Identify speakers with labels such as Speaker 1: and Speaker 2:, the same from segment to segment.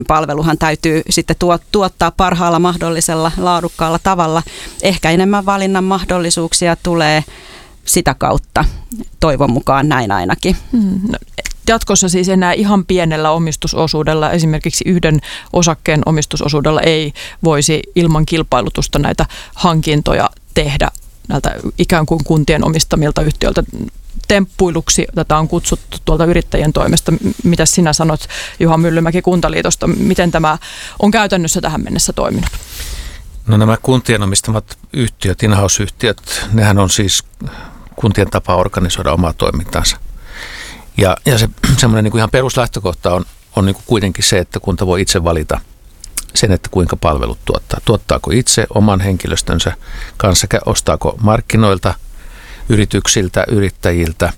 Speaker 1: palveluhan täytyy sitten tuottaa parhaalla mahdollisella laadukkaalla tavalla. Ehkä enemmän valinnan mahdollisuuksia tulee sitä kautta, toivon mukaan näin ainakin.
Speaker 2: No, jatkossa siis enää ihan pienellä omistusosuudella, esimerkiksi yhden osakkeen omistusosuudella ei voisi ilman kilpailutusta näitä hankintoja tehdä näiltä ikään kuin kuntien omistamilta yhtiöiltä. Temppuiluksi tätä on kutsuttu tuolta yrittäjien toimesta. Mitä sinä sanot, Juha Myllymäki Kuntaliitosta? Miten tämä on käytännössä tähän mennessä toiminut?
Speaker 3: No nämä kuntien omistamat yhtiöt, in-house-yhtiöt, nehän on siis kuntien tapa organisoida omaa toimintaansa. Ja se semmoinen niin kuin ihan peruslähtökohta on niin kuin kuitenkin se, että kunta voi itse valita sen, että kuinka palvelut tuottaa. Tuottaako itse oman henkilöstönsä kanssa, ostaako markkinoilta, yrityksiltä, yrittäjiltä,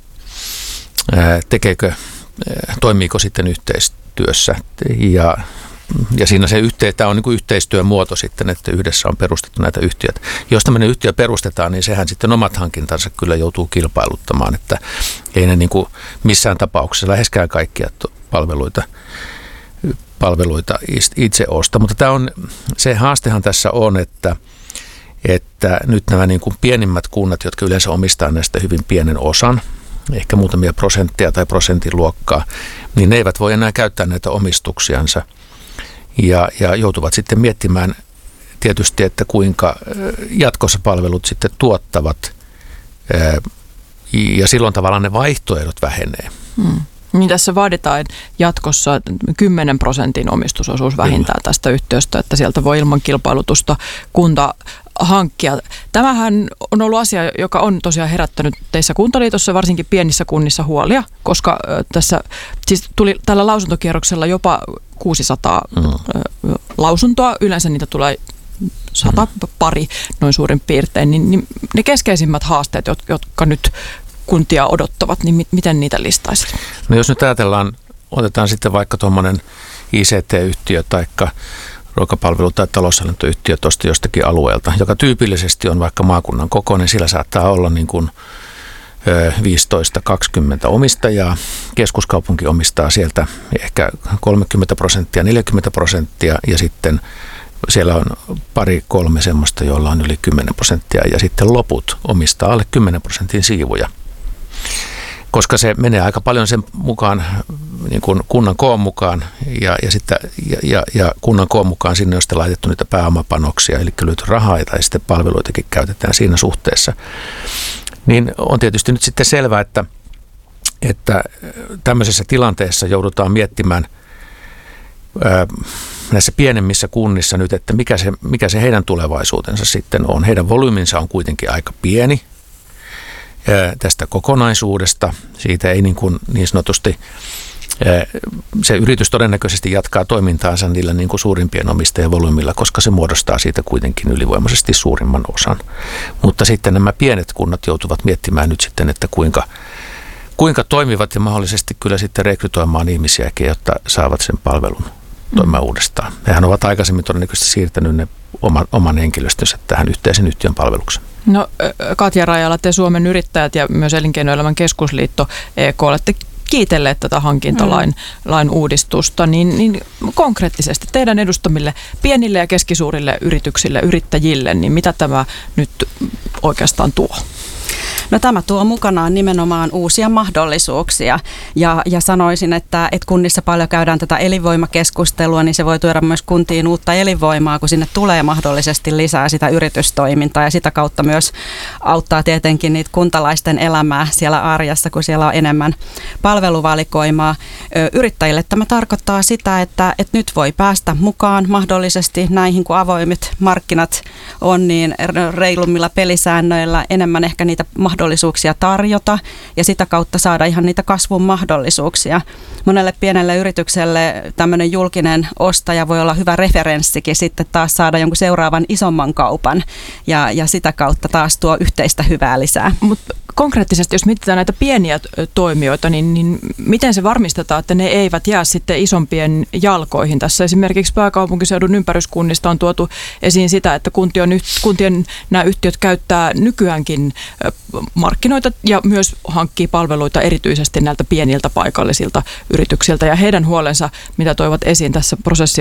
Speaker 3: toimiiko sitten yhteistyössä. Ja siinä tämä on niin kuin yhteistyömuoto sitten, että yhdessä on perustettu näitä yhtiöitä. Jos tämmöinen yhtiö perustetaan, niin sehän sitten omat hankintansa kyllä joutuu kilpailuttamaan, että ei ne niin kuin missään tapauksessa läheskään kaikkia palveluita itse osta. Mutta se haastehan tässä on, että nyt nämä niin kuin pienimmät kunnat, jotka yleensä omistaa näistä hyvin pienen osan, ehkä muutamia prosenttia tai prosentin luokkaa, niin ne eivät voi enää käyttää näitä omistuksiansa. Ja joutuvat sitten miettimään tietysti, että kuinka jatkossa palvelut sitten tuottavat ja silloin tavallaan ne vaihtoehdot vähenee.
Speaker 2: Niin tässä vaaditaan jatkossa 10% omistusosuus vähintään tästä yhtiöstä, että sieltä voi ilman kilpailutusta kunta hankkia. Tämähän on ollut asia, joka on tosiaan herättänyt teissä Kuntaliitossa, varsinkin pienissä kunnissa huolia, koska tässä siis tuli tällä lausuntokierroksella jopa 600 lausuntoa. Yleensä niitä tulee 100 pari noin suurin piirtein. Niin ne keskeisimmät haasteet, jotka nyt kuntia odottavat, niin miten niitä listaisit?
Speaker 3: No jos nyt otetaan sitten vaikka tuommoinen ICT-yhtiö tai ruokapalvelu- tai taloushallintoyhtiö tuosta jostakin alueelta, joka tyypillisesti on vaikka maakunnan kokoinen, sillä saattaa olla niin kuin 15-20 omistajaa. Keskuskaupunki omistaa sieltä ehkä 30%, 40% ja sitten siellä on 2-3 semmoista, joilla on yli 10% ja sitten loput omistaa alle 10% siivuja. Koska se menee aika paljon sen mukaan, niin kuin kunnan koon mukaan ja kunnan koon mukaan sinne on sitten laitettu niitä pääomapanoksia, eli löytyy rahaa tai sitten palveluitakin käytetään siinä suhteessa. Niin on tietysti nyt sitten selvää, että tämmöisessä tilanteessa joudutaan miettimään näissä pienemmissä kunnissa nyt, että mikä se heidän tulevaisuutensa sitten on. Heidän volyyminsa on kuitenkin aika pieni tästä kokonaisuudesta. Siitä ei niin sanotusti, se yritys todennäköisesti jatkaa toimintaansa niillä niin kuin suurimpien omistajien volyymilla, koska se muodostaa siitä kuitenkin ylivoimaisesti suurimman osan. Mutta sitten nämä pienet kunnat joutuvat miettimään nyt sitten, että kuinka toimivat ja mahdollisesti kyllä sitten rekrytoimaan ihmisiäkin, jotta saavat sen palvelun toimimaan uudestaan. Hehän ovat aikaisemmin todennäköisesti siirtänyt ne oman henkilöstönsä tähän yhteisen yhtiön palvelukseen.
Speaker 2: No Katja Rajala, te Suomen yrittäjät ja myös Elinkeinoelämän keskusliitto EK olette kiitelleet tätä hankintalain uudistusta, niin konkreettisesti teidän edustamille pienille ja keskisuurille yrityksille, yrittäjille, niin mitä tämä nyt oikeastaan tuo?
Speaker 1: No tämä tuo mukanaan nimenomaan uusia mahdollisuuksia ja sanoisin, että kunnissa paljon käydään tätä elinvoimakeskustelua, niin se voi tuoda myös kuntiin uutta elinvoimaa, kun sinne tulee mahdollisesti lisää sitä yritystoimintaa ja sitä kautta myös auttaa tietenkin niitä kuntalaisten elämää siellä arjessa, kun siellä on enemmän palveluvalikoimaa. Yrittäjille tämä tarkoittaa sitä, että nyt voi päästä mukaan mahdollisesti näihin, kun avoimet markkinat on, niin reilummilla pelisäännöillä enemmän ehkä niitä mahdollisuuksia tarjota ja sitä kautta saada ihan niitä kasvun mahdollisuuksia. Monelle pienelle yritykselle tämmöinen julkinen ostaja voi olla hyvä referenssikin sitten taas saada jonkun seuraavan isomman kaupan ja sitä kautta taas tuo yhteistä hyvää lisää.
Speaker 2: Mutta konkreettisesti, jos mietitään näitä pieniä toimijoita, niin miten se varmistetaan, että ne eivät jää sitten isompien jalkoihin? Tässä esimerkiksi pääkaupunkiseudun ympäryskunnista on tuotu esiin sitä, että kuntien nämä yhtiöt käyttää nykyäänkin markkinoita ja myös hankkii palveluita erityisesti näiltä pieniltä paikallisilta yrityksiltä. Ja heidän huolensa, mitä toivat esiin tässä